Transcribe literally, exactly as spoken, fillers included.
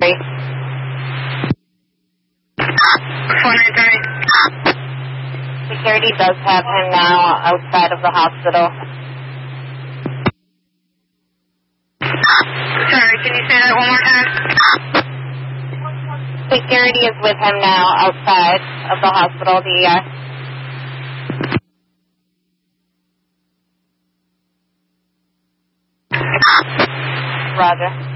Security does have him now outside of the hospital. Sorry, can you say that one more time? Security is with him now outside of the hospital, the E R. Roger.